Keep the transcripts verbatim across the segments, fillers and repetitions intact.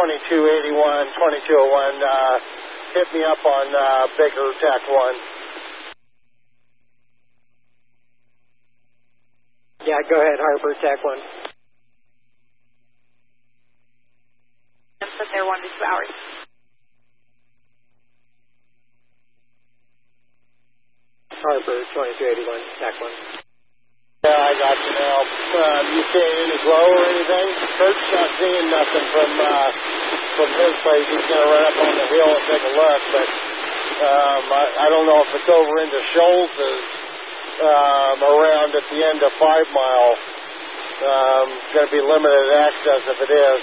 twenty-two eighty-one, twenty-two oh one, uh, hit me up on uh, Baker Tac one. Yeah, go ahead, Harper, Tac one. I'm put there one to two hours. Harper, twenty-two eighty-one, Tac one. Yeah, I got you now. Um, you seeing any glow or anything? Kurt's not seeing nothing from uh, from his place. He's going to run up on the hill and take a look, but um, I, I don't know if it's over into Shoals's um, around at the end of Five Mile. Um, it's going to be limited access if it is.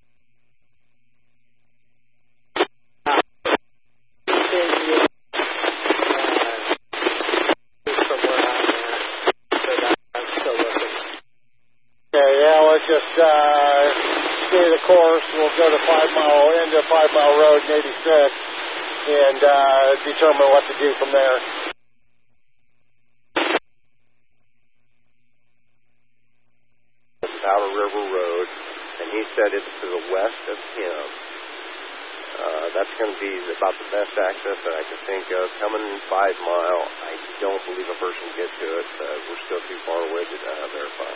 Just uh, stay the course. We'll go to Five Mile, end of Five Mile Road in eighty-six, and uh, determine what to do from there. Powder River Road, and he said it's to the west of him. Uh, that's going to be about the best access that I can think of. Coming in Five Mile, I don't believe a person can get to it. Uh, we're still too far away to uh, verify.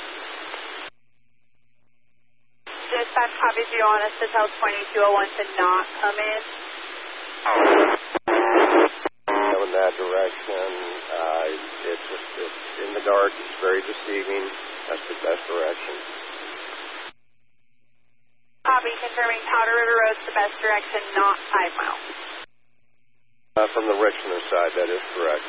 Dispatch copies you want us to tell twenty-two oh one to not come in? Coming that direction, uh, it's just it's in the dark. It's very deceiving. That's the best direction. Copy, confirming Powder River Road's the best direction, not Five Mile. Uh, from the Richmond side, that is correct.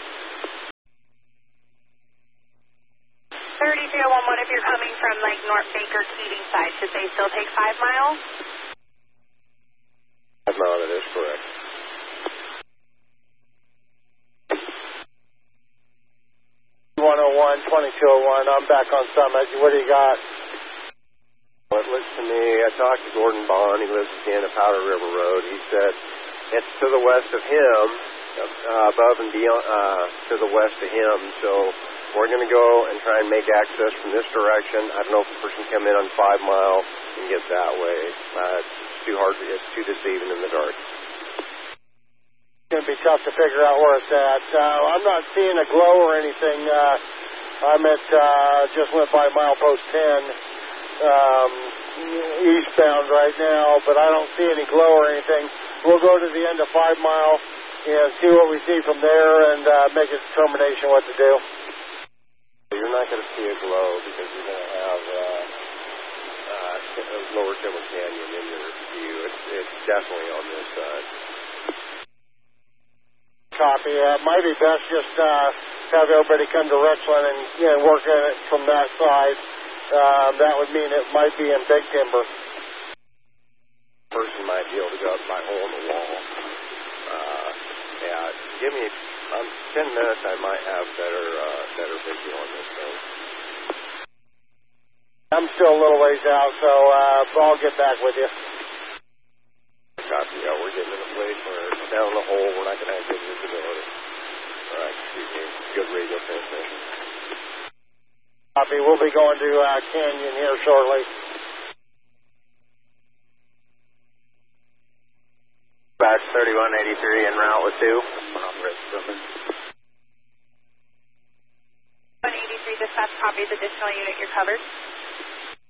thirty-two oh one, what if you're coming from like North Baker Keating side? Should they still take Five Mile? Five Mile, that is correct. one oh one, twenty-two oh one, I'm back on Summit. What do you got? Well, it looks to me, I talked to Gordon Bond. He lives at the end of Powder River Road. He said it's to the west of him, uh, above and beyond, uh, to the west of him. So we're going to go and try and make access from this direction. I don't know if a person can come in on Five Mile and get that way. Uh, it's too hard, to, it's too deceiving in the dark. It's going to be tough to figure out where it's at. Uh, I'm not seeing a glow or anything. Uh, I'm at, uh, just went by milepost ten, um, eastbound right now, but I don't see any glow or anything. We'll go to the end of Five Mile and see what we see from there and uh, make a determination what to do. You're not going to see a glow because you're going to have uh, uh, Lower Timber Canyon in your view. It's, it's definitely on this side. Copy. Uh, it might be best just uh, have everybody come to Richland and you know, work on it from that side. Uh, that would mean it might be in Big Timber. Person might be able to go up by hole in the wall. Uh, yeah, give me um, ten minutes. I might have better uh, better visual on this thing. I'm still a little ways out, so uh, I'll get back with you. Copy. Yeah, we're getting in a place where it's down the hole. We're not going to have good visibility. All right, excuse me. Good radio transmission. Copy. We'll be going to uh, Canyon here shortly. Back thirty-one eighty-three en route with two. one eighty-three dispatch copies, additional unit, you're covered.